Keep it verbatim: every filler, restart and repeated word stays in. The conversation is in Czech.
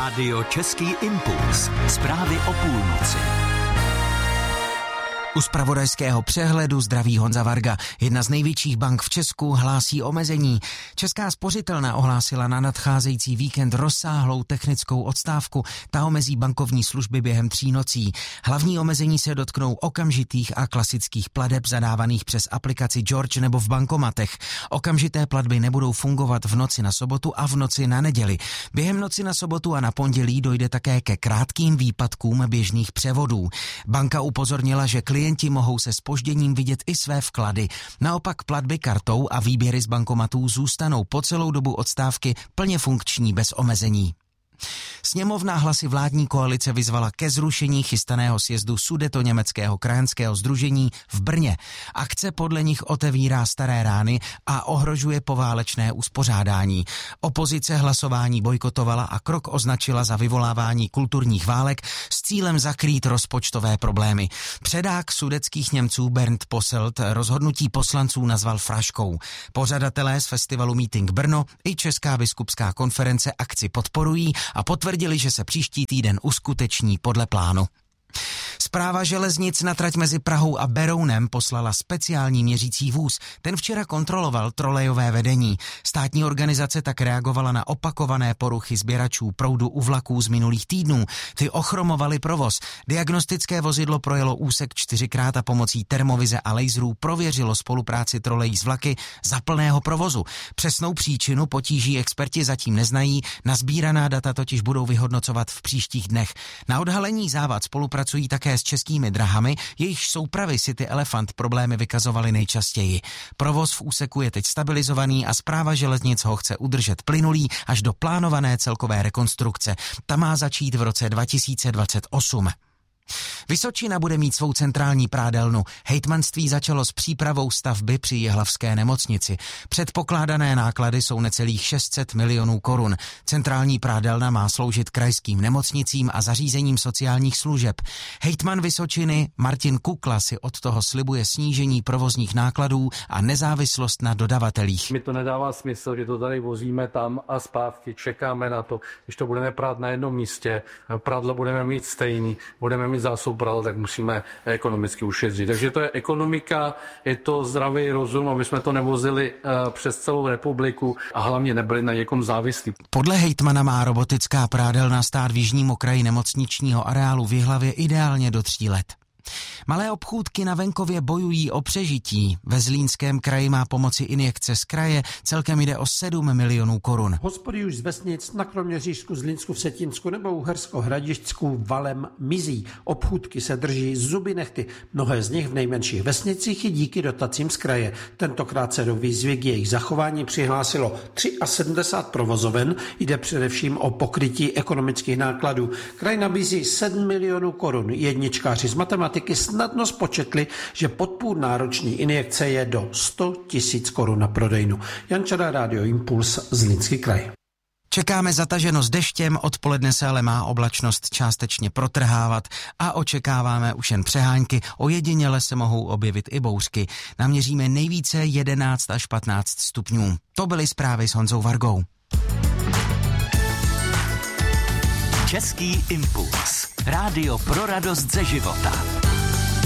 Rádio Český impuls. Zprávy o půlnoci. U zpravodajského přehledu zdraví Honza Varga. Jedna z největších bank v Česku hlásí omezení. Česká spořitelna ohlásila na nadcházející víkend rozsáhlou technickou odstávku. Ta omezí bankovní služby během tří nocí. Hlavní omezení se dotknou okamžitých a klasických plateb zadávaných přes aplikaci George nebo v bankomatech. Okamžité platby nebudou fungovat v noci na sobotu a v noci na neděli. Během noci na sobotu a na pondělí dojde také ke krátkým výpadkům běžných převodů. Banka upozornila, že klienti mohou se zpožděním vidět i své vklady. Naopak platby kartou a výběry z bankomatů zůstanou po celou dobu odstávky plně funkční bez omezení. Sněmovna hlasy vládní koalice vyzvala ke zrušení chystaného sjezdu Sudetoněmeckého krajanského sdružení v Brně. Akce podle nich otevírá staré rány a ohrožuje poválečné uspořádání. Opozice hlasování bojkotovala a krok označila za vyvolávání kulturních válek s cílem zakrýt rozpočtové problémy. Předák sudetských Němců Bernd Posselt rozhodnutí poslanců nazval fraškou. Pořadatelé z festivalu Meeting Brno i Česká biskupská konference akci podporují a potvrdili, že se příští týden uskuteční podle plánu. Správa železnic na trať mezi Prahou a Berounem poslala speciální měřící vůz. Ten včera kontroloval trolejové vedení. Státní organizace tak reagovala na opakované poruchy sběračů proudu u vlaků z minulých týdnů. Ty ochromovaly provoz. Diagnostické vozidlo projelo úsek čtyřikrát a pomocí termovize a laserů prověřilo spolupráci trolejí s vlaky za plného provozu. Přesnou příčinu potíží experti zatím neznají, nasbíraná data totiž budou vyhodnocovat v příštích dnech. Na odhalení závad spolupracují také s Českými drahami, jejichž soupravy City Elefant problémy vykazovaly nejčastěji. Provoz v úseku je teď stabilizovaný a správa železnic ho chce udržet plynulý až do plánované celkové rekonstrukce. Ta má začít v roce dva tisíce dvacet osm. Vysočina bude mít svou centrální prádelnu. Hejtmanství začalo s přípravou stavby při jihlavské nemocnici. Předpokládané náklady jsou necelých šest set milionů korun. Centrální prádelna má sloužit krajským nemocnicím a zařízením sociálních služeb. Hejtman Vysočiny Martin Kukla si od toho slibuje snížení provozních nákladů a nezávislost na dodavatelích. Mi to nedává smysl, že to tady vozíme tam a zpátky, čekáme na to, když to budeme prát na jednom místě, prádlo budeme mít stejný, budeme mít zásob prádla, tak musíme ekonomicky ušetřit. Takže to je ekonomika, je to zdravý rozum, aby jsme to nevozili uh, přes celou republiku a hlavně nebyli na někom závislí. Podle hejtmana má robotická prádelna stát v jižním okraji nemocničního areálu v Jihlavě ideálně do tří let. Malé obchůdky na venkově bojují o přežití. Ve Zlínském kraji má pomoci injekce z kraje, celkem jde o sedm milionů korun. Hospody už z vesnic na Kroměřížsku, Zlínsku, Vsetínsku nebo Uhersko-Hradišťsku valem mizí. Obchůdky se drží zuby nehty. Mnohé z nich v nejmenších vesnicích i díky dotacím z kraje. Tentokrát se do výzvy k jejich zachování přihlásilo sedmdesát tři provozoven. Jde především o pokrytí ekonomických nákladů. Kraj nabízí sedm milionů korun. Jedničkáři z matematiky snadno spočetli, že podpůrná roční injekce je do sto tisíc korun na prodejnu. Jan Čada, Rádio Impuls, Zlínský kraj. Čekáme zataženo s deštěm, odpoledne se ale má oblačnost částečně protrhávat a očekáváme už jen přehánky, ojediněle se mohou objevit i bouřky. Naměříme nejvíce jedenáct až patnáct stupňů. To byly zprávy s Honzou Vargou. Český impuls. Rádio pro radost ze života.